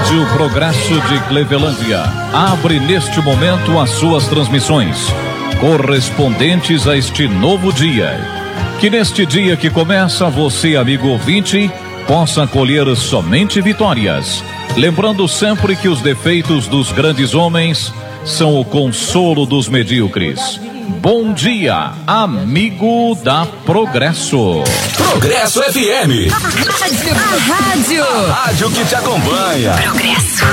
Rádio Progresso de Clevelândia abre neste momento as suas transmissões, correspondentes a este novo dia. Que neste dia que começa, você, amigo ouvinte, possa colher somente vitórias. Lembrando sempre que os defeitos dos grandes homens são o consolo dos medíocres. Bom dia, amigo da Progresso. Progresso FM. A rádio A rádio que te acompanha. Progresso.